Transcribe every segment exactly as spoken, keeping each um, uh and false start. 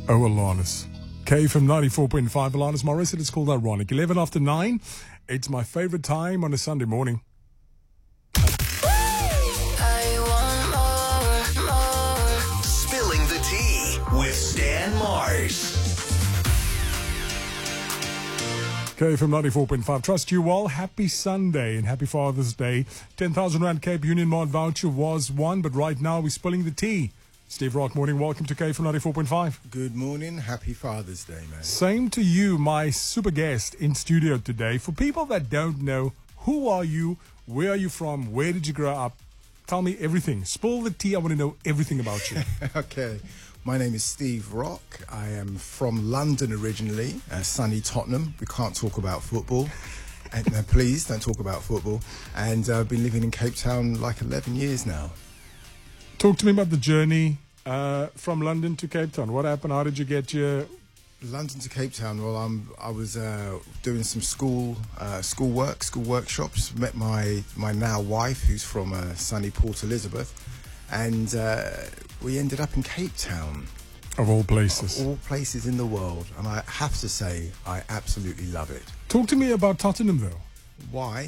Oh, Alanis. K from ninety-four point five. Alanis Morissette. It's called Ironic. eleven after nine. It's my favorite time on a Sunday morning. I want more, more. Spilling the Tea with Stan Mars. K from ninety-four point five. Trust you all. Happy Sunday and happy Father's Day. ten thousand Rand Cape Union Mart voucher was won, but right now we're spilling the tea. Steve Rock, morning. Welcome to K from ninety-four point five. Good morning. Happy Father's Day, man. Same to you, my super guest in studio today. For people that don't know, who are you? Where are you from? Where did you grow up? Tell me everything. Spill the tea. I want to know everything about you. Okay. My name is Steve Rock. I am from London originally, uh, sunny Tottenham. We can't talk about football. And, uh, please don't talk about football. And uh, I've been living in Cape Town like eleven years now. Talk to me about the journey uh, from London to Cape Town. What happened? How did you get your... London to Cape Town. Well, I'm, I was uh, doing some school uh, school work, school workshops. Met my, my now wife, who's from uh, sunny Port Elizabeth. And uh, we ended up in Cape Town. Of all places. Of all places in the world. And I have to say, I absolutely love it. Talk to me about Tottenham, though. Why?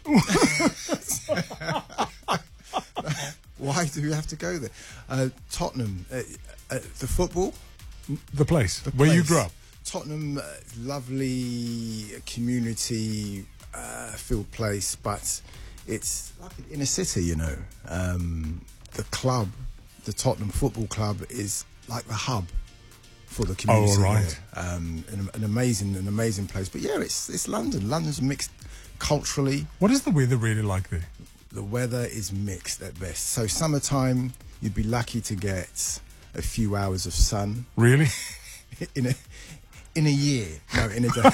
Why do we have to go there? Uh, Tottenham, uh, uh, the football? The place, The where you place. grew up. Tottenham, uh, lovely community uh, filled place, but it's like in a city, you know. Um, the club, the Tottenham Football Club, is like the hub for the community. Oh, right. There. Um, an, an amazing, an amazing place. But yeah, it's it's London. London's mixed culturally. What is the weather really like there? The weather is mixed at best. So summertime, you'd be lucky to get a few hours of sun Really? in a in a year. No, in a day.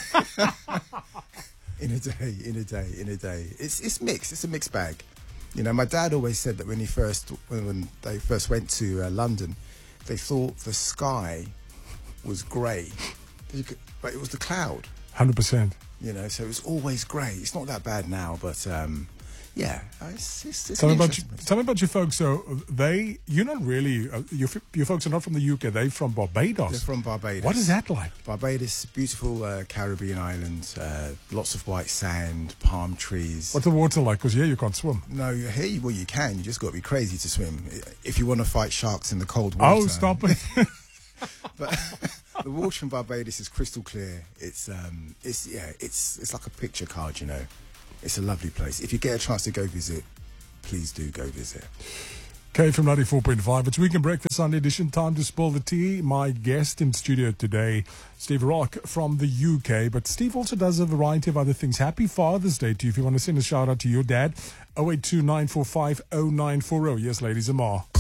in a day. In a day. In a day. It's it's mixed. It's a mixed bag. You know, my dad always said that when he first when, when they first went to uh, London, they thought the sky was grey, but it was the cloud. one hundred percent. You know, so it was always grey. It's not that bad now, but um, yeah, it's, it's, it's Tell me an about you, interesting- tell me about your folks. So they, you're not really. Uh, your f- your folks are not from the U K. They're from Barbados. They're from Barbados. What is that like? Barbados, beautiful uh, Caribbean island, uh, lots of white sand, palm trees. What's the water like? Because yeah, you can't swim. No, here, you- well, you can. You just got to be crazy to swim. If you want to fight sharks in the cold water. Oh, stop it! But the water in Barbados is crystal clear. It's, um, it's yeah, it's it's like a picture card, you know. It's a lovely place. If you get a chance to go visit, please do go visit. K from ninety-four point five. It's Weekend Breakfast Sunday edition. Time to spill the tea. My guest in studio today, Steve Rock from the U K. But Steve also does a variety of other things. Happy Father's Day to you. If you want to send a shout out to your dad, oh eight two nine four five oh nine four oh. Yes, ladies and more.